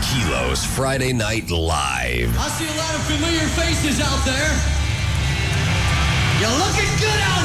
Kilo's Friday Night Live. I see a lot of familiar faces out there. You're looking good out